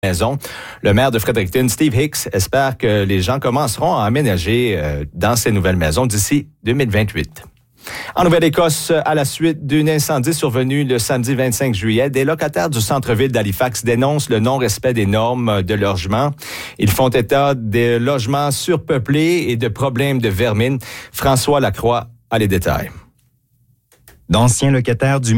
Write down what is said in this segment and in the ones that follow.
maison. Le maire de Fredericton, Steve Hicks, espère que les gens commenceront à aménager dans ces nouvelles maisons d'ici 2028. En Nouvelle-Écosse, à la suite d'un incendie survenu le samedi 25 juillet, des locataires du centre-ville d'Halifax dénoncent le non-respect des normes de logement. Ils font état des logements surpeuplés et de problèmes de vermine. François Lacroix a les détails. D'anciens locataires du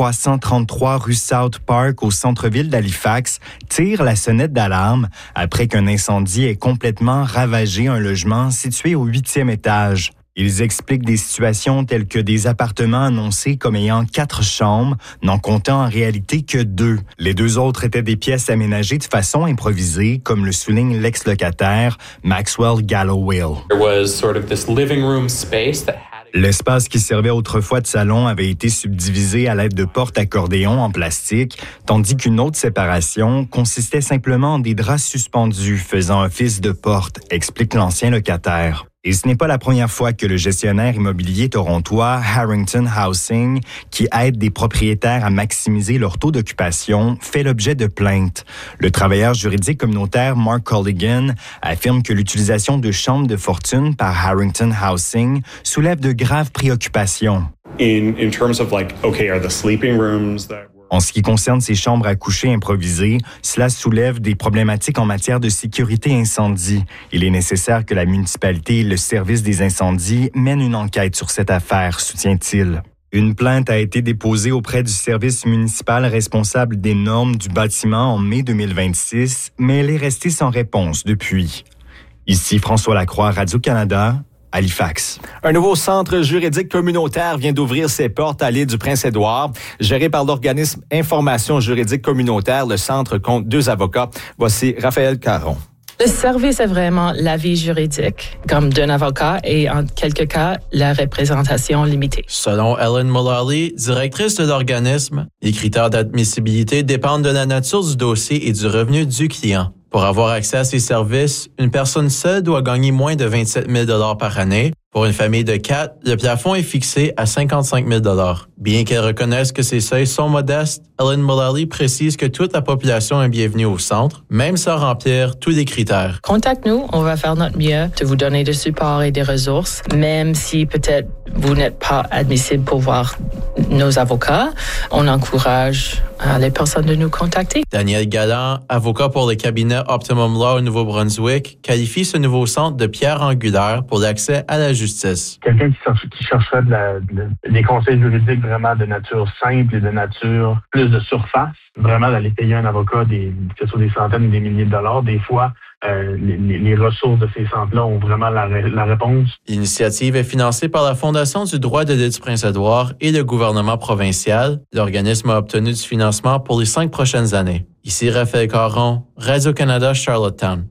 1333 rue South Park au centre-ville d'Halifax tirent la sonnette d'alarme après qu'un incendie ait complètement ravagé un logement situé au 8e étage. Ils expliquent des situations telles que des appartements annoncés comme ayant 4 chambres, n'en comptant en réalité que 2. Les 2 autres étaient des pièces aménagées de façon improvisée, comme le souligne l'ex-locataire Maxwell Galloway. There was sort of this living room space that L'espace qui servait autrefois de salon avait été subdivisé à l'aide de portes accordéons en plastique, tandis qu'une autre séparation consistait simplement en des draps suspendus faisant office de porte, explique l'ancien locataire. Et ce n'est pas la première fois que le gestionnaire immobilier torontois Harrington Housing, qui aide des propriétaires à maximiser leur taux d'occupation, fait l'objet de plaintes. Le travailleur juridique communautaire Mark Colligan affirme que l'utilisation de chambres de fortune par Harrington Housing soulève de graves préoccupations. In terms of are the sleeping rooms that En ce qui concerne ces chambres à coucher improvisées, cela soulève des problématiques en matière de sécurité incendie. Il est nécessaire que la municipalité et le service des incendies mènent une enquête sur cette affaire, soutient-il. Une plainte a été déposée auprès du service municipal responsable des normes du bâtiment en mai 2026, mais elle est restée sans réponse depuis. Ici François Lacroix, Radio-Canada, Halifax. Un nouveau centre juridique communautaire vient d'ouvrir ses portes à l'île du Prince-Édouard. Géré par l'organisme Information juridique communautaire, le centre compte 2 avocats. Voici Raphaël Caron. Le service est vraiment l'avis juridique, comme d'un avocat, et en quelques cas, la représentation limitée. Selon Ellen Mullally, directrice de l'organisme, les critères d'admissibilité dépendent de la nature du dossier et du revenu du client. Pour avoir accès à ces services, une personne seule doit gagner moins de 27 000 $ par année. Pour une famille de 4, le plafond est fixé à 55 000 $. Bien qu'elle reconnaisse que ces seuils sont modestes, Ellen Mullally précise que toute la population est bienvenue au centre, même sans remplir tous les critères. Contacte-nous, on va faire notre mieux de vous donner du support et des ressources, même si peut-être vous n'êtes pas admissible pour voir nos avocats. On encourage les personnes de nous contacter. Daniel Galland, avocat pour le cabinet Optimum Law au Nouveau-Brunswick, qualifie ce nouveau centre de pierre angulaire pour l'accès à la justice. Quelqu'un qui chercherait des conseils juridiques vraiment de nature simple et de nature plus de surface, vraiment d'aller payer un avocat que ce soit des centaines ou des milliers de dollars, des fois, les ressources de ces centres-là ont vraiment la réponse. L'initiative est financée par la Fondation du droit de l'île du Prince-Édouard et le gouvernement provincial. L'organisme a obtenu du financement pour les 5 prochaines années. Ici Raphaël Caron, Radio-Canada, Charlottetown.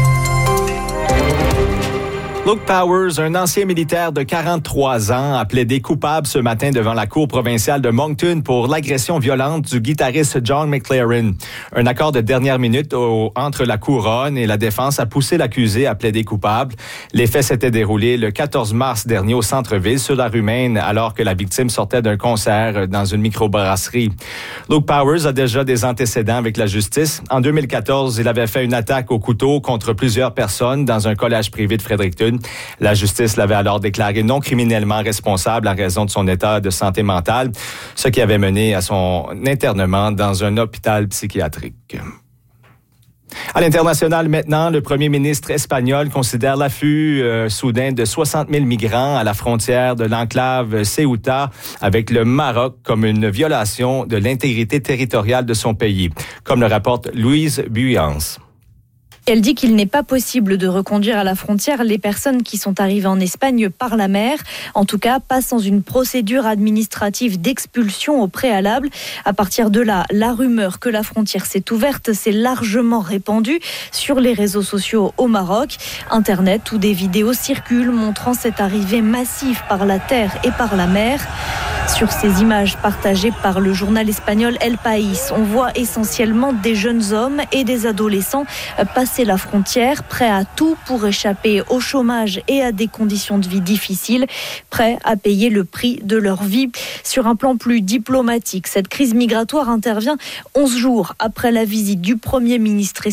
Luke Powers, un ancien militaire de 43 ans, a plaidé coupable ce matin devant la Cour provinciale de Moncton pour l'agression violente du guitariste John McLaren. Un accord de dernière minute entre la couronne et la défense a poussé l'accusé à plaider coupable. Les faits s'étaient déroulés le 14 mars dernier au centre-ville, sur la rue Maine, alors que la victime sortait d'un concert dans une microbrasserie. Luke Powers a déjà des antécédents avec la justice. En 2014, il avait fait une attaque au couteau contre plusieurs personnes dans un collège privé de Fredericton. La justice l'avait alors déclaré non criminellement responsable à raison de son état de santé mentale, ce qui avait mené à son internement dans un hôpital psychiatrique. À l'international maintenant, le premier ministre espagnol considère l'afflux soudain de 60 000 migrants à la frontière de l'enclave Ceuta avec le Maroc comme une violation de l'intégrité territoriale de son pays, comme le rapporte Louise Buyance. Elle dit qu'il n'est pas possible de reconduire à la frontière les personnes qui sont arrivées en Espagne par la mer. En tout cas, pas sans une procédure administrative d'expulsion au préalable. À partir de là, la rumeur que la frontière s'est ouverte s'est largement répandue sur les réseaux sociaux au Maroc. Internet où des vidéos circulent montrant cette arrivée massive par la terre et par la mer. Sur ces images partagées par le journal espagnol El País, on voit essentiellement des jeunes hommes et des adolescents passer passer la frontière, prêts à tout pour échapper au chômage et à des conditions de vie difficiles, prêts à payer le prix de leur vie. Sur un plan plus diplomatique, cette crise migratoire intervient 11 jours après la visite du Premier ministre